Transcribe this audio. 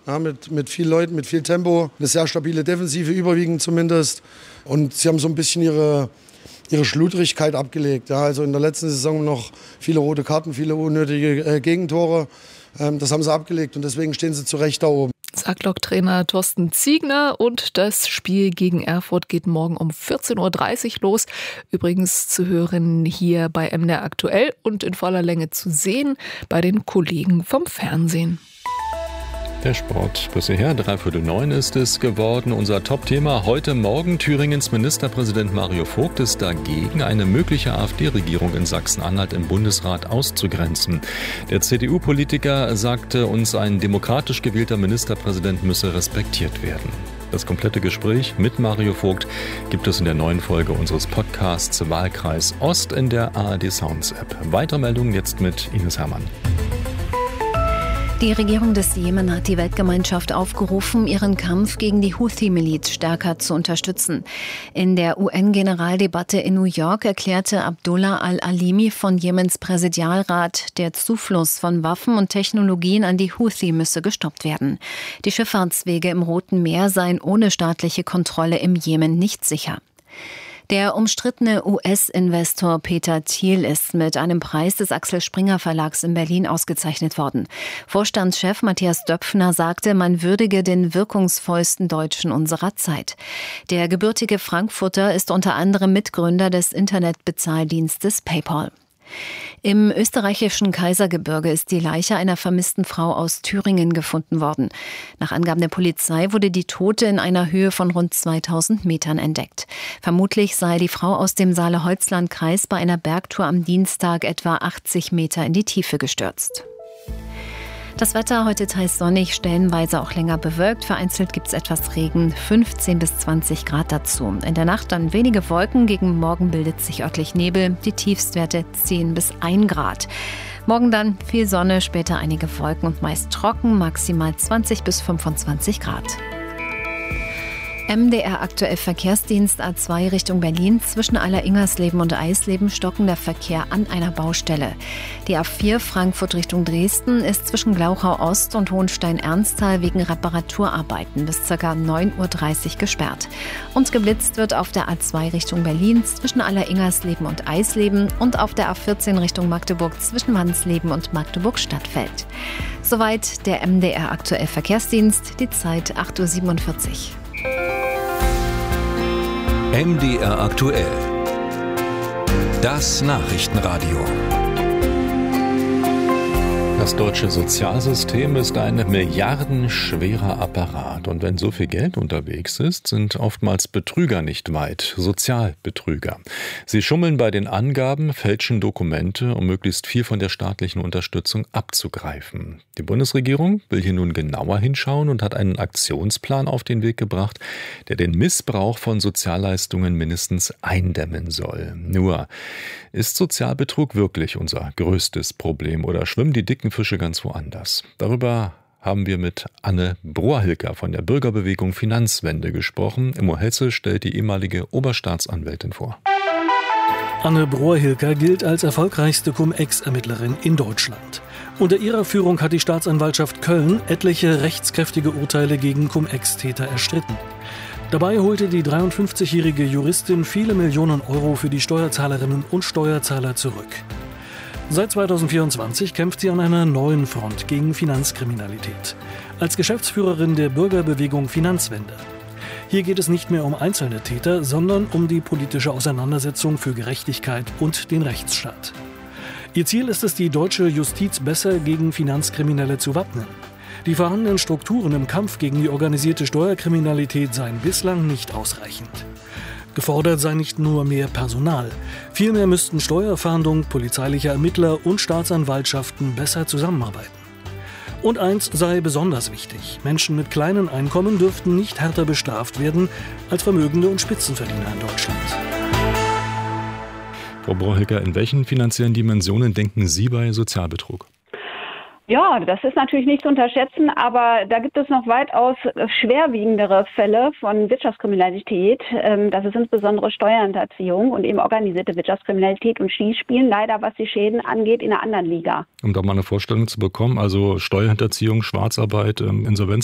ja, mit vielen Leuten, mit viel Tempo, eine sehr stabile Defensive, überwiegend zumindest. Und sie haben so ein bisschen ihre Schludrigkeit abgelegt. Ja, also in der letzten Saison noch viele rote Karten, viele unnötige Gegentore. Das haben sie abgelegt und deswegen stehen sie zu Recht da oben. Sagt Loktrainer Thorsten Ziegner, und das Spiel gegen Erfurt geht morgen um 14.30 Uhr los. Übrigens zu hören hier bei MDR aktuell und in voller Länge zu sehen bei den Kollegen vom Fernsehen. Der Sport bis hierher, 8:45 ist es geworden. Unser Top-Thema heute Morgen. Thüringens Ministerpräsident Mario Vogt ist dagegen, eine mögliche AfD-Regierung in Sachsen-Anhalt im Bundesrat auszugrenzen. Der CDU-Politiker sagte uns, ein demokratisch gewählter Ministerpräsident müsse respektiert werden. Das komplette Gespräch mit Mario Vogt gibt es in der neuen Folge unseres Podcasts Wahlkreis Ost in der ARD Sounds App. Weitere Meldungen jetzt mit Ines Herrmann. Die Regierung des Jemen hat die Weltgemeinschaft aufgerufen, ihren Kampf gegen die Houthi-Miliz stärker zu unterstützen. In der UN-Generaldebatte in New York erklärte Abdullah al-Alimi von Jemens Präsidialrat, der Zufluss von Waffen und Technologien an die Houthi müsse gestoppt werden. Die Schifffahrtswege im Roten Meer seien ohne staatliche Kontrolle im Jemen nicht sicher. Der umstrittene US-Investor Peter Thiel ist mit einem Preis des Axel Springer Verlags in Berlin ausgezeichnet worden. Vorstandschef Matthias Döpfner sagte, man würdige den wirkungsvollsten Deutschen unserer Zeit. Der gebürtige Frankfurter ist unter anderem Mitgründer des Internetbezahldienstes PayPal. Im österreichischen Kaisergebirge ist die Leiche einer vermissten Frau aus Thüringen gefunden worden. Nach Angaben der Polizei wurde die Tote in einer Höhe von rund 2000 Metern entdeckt. Vermutlich sei die Frau aus dem Saale-Holzland-Kreis bei einer Bergtour am Dienstag etwa 80 Meter in die Tiefe gestürzt. Das Wetter heute teils sonnig, stellenweise auch länger bewölkt. Vereinzelt gibt es etwas Regen, 15 bis 20 Grad dazu. In der Nacht dann wenige Wolken, gegen Morgen bildet sich örtlich Nebel. Die Tiefstwerte 10 bis 1 Grad. Morgen dann viel Sonne, später einige Wolken und meist trocken, maximal 20 bis 25 Grad. MDR aktuell Verkehrsdienst A2 Richtung Berlin. Zwischen Aller-Ingersleben und Eisleben stocken der Verkehr an einer Baustelle. Die A4 Frankfurt Richtung Dresden ist zwischen Glauchau Ost und Hohenstein-Ernsthal wegen Reparaturarbeiten bis ca. 9:30 Uhr gesperrt. Und geblitzt wird auf der A2 Richtung Berlin zwischen Aller-Ingersleben und Eisleben und auf der A14 Richtung Magdeburg zwischen Mannsleben und Magdeburg-Stadtfeld. Soweit der MDR aktuell Verkehrsdienst, die Zeit 8:47 Uhr. MDR aktuell. Das Nachrichtenradio. Das deutsche Sozialsystem ist ein milliardenschwerer Apparat. Und wenn so viel Geld unterwegs ist, sind oftmals Betrüger nicht weit. Sozialbetrüger. Sie schummeln bei den Angaben, fälschen Dokumente, um möglichst viel von der staatlichen Unterstützung abzugreifen. Die Bundesregierung will hier nun genauer hinschauen und hat einen Aktionsplan auf den Weg gebracht, der den Missbrauch von Sozialleistungen mindestens eindämmen soll. Nur, ist Sozialbetrug wirklich unser größtes Problem oder schwimmen die dicken Fische ganz woanders? Darüber haben wir mit Anne Brohr-Hilker von der Bürgerbewegung Finanzwende gesprochen. Immo Helze stellt die ehemalige Oberstaatsanwältin vor. Anne Brohr-Hilker gilt als erfolgreichste Cum-Ex-Ermittlerin in Deutschland. Unter ihrer Führung hat die Staatsanwaltschaft Köln etliche rechtskräftige Urteile gegen Cum-Ex-Täter erstritten. Dabei holte die 53-jährige Juristin viele Millionen Euro für die Steuerzahlerinnen und Steuerzahler zurück. Seit 2024 kämpft sie an einer neuen Front gegen Finanzkriminalität. Als Geschäftsführerin der Bürgerbewegung Finanzwende. Hier geht es nicht mehr um einzelne Täter, sondern um die politische Auseinandersetzung für Gerechtigkeit und den Rechtsstaat. Ihr Ziel ist es, die deutsche Justiz besser gegen Finanzkriminelle zu wappnen. Die vorhandenen Strukturen im Kampf gegen die organisierte Steuerkriminalität seien bislang nicht ausreichend. Gefordert sei nicht nur mehr Personal. Vielmehr müssten Steuerfahndung, polizeiliche Ermittler und Staatsanwaltschaften besser zusammenarbeiten. Und eins sei besonders wichtig: Menschen mit kleinen Einkommen dürften nicht härter bestraft werden als Vermögende und Spitzenverdiener in Deutschland. Frau Brohr-Hilker, in welchen finanziellen Dimensionen denken Sie bei Sozialbetrug? Ja, das ist natürlich nicht zu unterschätzen, aber da gibt es noch weitaus schwerwiegendere Fälle von Wirtschaftskriminalität. Das ist insbesondere Steuerhinterziehung und eben organisierte Wirtschaftskriminalität, und die spielen leider, was die Schäden angeht, in einer anderen Liga. Um da mal eine Vorstellung zu bekommen, also Steuerhinterziehung, Schwarzarbeit, Insolvenzverwaltung